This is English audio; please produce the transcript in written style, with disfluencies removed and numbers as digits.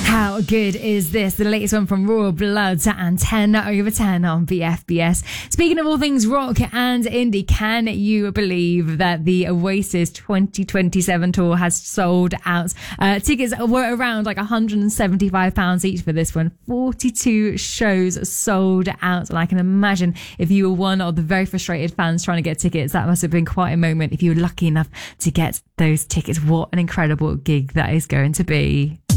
How good is this? The latest one from Royal Blood and 10 over 10 on BFBS. Speaking of all things rock and indie, can you believe that the Oasis 2027 tour has sold out? Tickets were around like £175 each for this one. 42 shows sold out. And I can imagine if you were one of the very frustrated fans trying to get tickets, that must have been quite a moment if you were lucky enough to get those tickets. What an incredible gig that is going to be.